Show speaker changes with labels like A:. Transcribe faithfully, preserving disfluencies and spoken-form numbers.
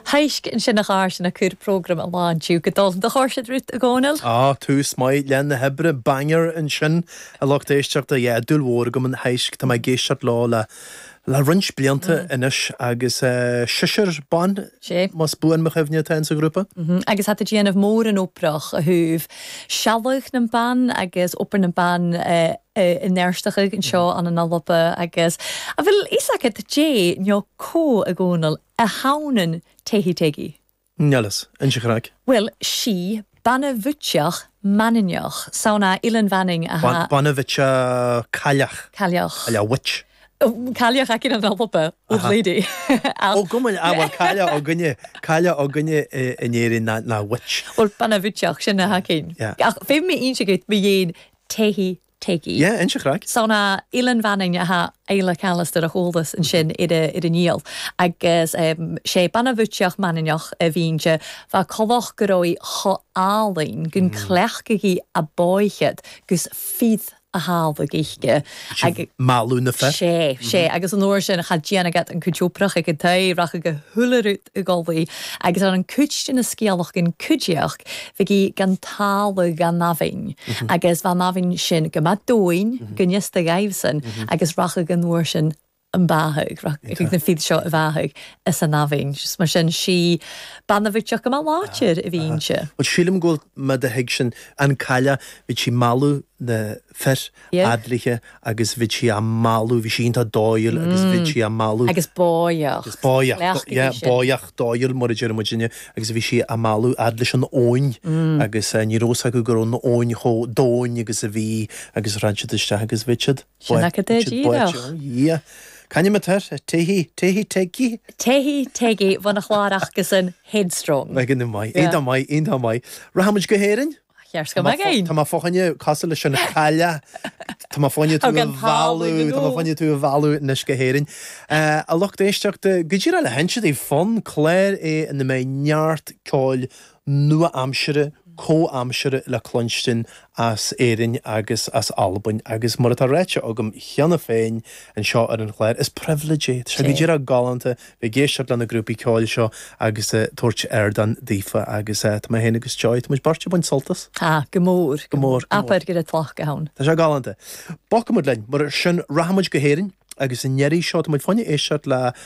A: Heisk in sin nach ars na cur program a láú godal de háirsid rút a gáil?
B: Á tú smaid lean na hebre banger in sin a locht éisteach a dhé dúlhór go an heisk tá mai géisiart lá le le runch blianta inis agus siir ban mas buan me chefne ta sa grúpa.
A: Agus hat a géanamh mór an óprach a thuh sealach na ban agus opar na ban in neirsteach an seo an an alpa agus a bhfuil isach a dé neo có a gcónal a hánan tehi tegi.
B: Nelas, in se graag.
A: Well, si banna bhúteach manineach sauna ilan vanning a ha.
B: Banna bhúteach callach.
A: Callach.
B: Alla witch.
A: Callach ac yn alpa, o lady.
B: O gwmyn, a wel calla o gynnu, calla o gynnu yn eirin na, na witch.
A: Wel, banna bhúteach sin na hacin. Ach, fe mi un sigyd mi yin tehi tegi.
B: Ja, in se graag.
A: Sauna ilan vanning a ha eile callastar a chólas an sin ide ide níl. Agus um, sé banna bhúteach manineach a bhínse fa colach gorói cho álain gyn clechgigi a boichet gus fydd a halve gichte.
B: Malú na fe?
A: Sé, sé, agus an nóir sin a chad díana gat an cúteoprach ag an taí racha go thularút i gáilí agus an an cúit in a scéalach gin cúideach bhí gan tála gan navin agus bha navin sin go mad dóin gynnysta gaibsan agus racha gan nóir sin an báthag, ag na fíd seo a bháthag is a navin. Just mar sin si banna bhúteach go má látir i bhínse.
B: Wel sílim gúil me de heig sin an calla bhí si malú na fer adliche agus bhí si a malú bhí sin tá dóil agus bhí si a malú
A: agus bóiach
B: agus bóiach ja bóiach dóil mar a Germany agus bhí si a malú adlis an óin agus ní rosa go gur an óin cho dóin agus a bhí agus ranchiste agus vichad
A: sinna go dé
B: ja Can me ter tehi tehi tegi
A: tehi tegi van a chláach gus an headstrong
B: me gin mai ein mai ein mai rahamid go hérin
A: Cheers go mai gain
B: Tá má fochanne castle sin calla Tá má fáinne tú valú Tá má fáinne tú valú nes go hérin a locht éisteach de gudír le hense é fan Claire é in na mé neart cáil nua amsere có amsere le clunstin as éirin agus as Albin agus mar a réite agam cheanna féin an seo ar an chléir is privilegé se gudír a galanta bheit géisiart le na grúpi cáil seo agus tuairt airdan dífa agus tá má héna agus teid mu barte buin soltas
A: Ah, gomór
B: gomór
A: apar gur a tlach go hán
B: Tá se galanta Bocamid lein mar sin rahamid go héirin agus in neirí seo muid fanne éisiart le